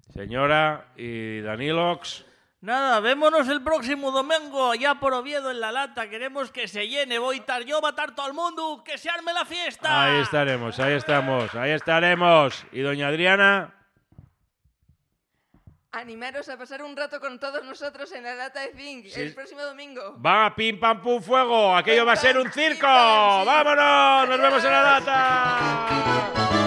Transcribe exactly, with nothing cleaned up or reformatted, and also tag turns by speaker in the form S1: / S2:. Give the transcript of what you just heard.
S1: señora y Danilox.
S2: Nada, vémonos el próximo domingo allá por Oviedo en La Lata. Queremos que se llene, voy a estar yo, va a estar todo el mundo, que se arme la fiesta.
S1: Ahí estaremos, ahí estamos, ahí estaremos. ¿Y doña Adriana?
S3: Animaros a pasar un rato con todos nosotros en La Lata de Zinc
S1: Sí.
S3: el próximo domingo.
S1: Va, pim, pam, pum, fuego. Aquello va a ser un circo.
S3: Pim, pam, sí.
S1: ¡Vámonos! ¡Nos vemos en La Lata!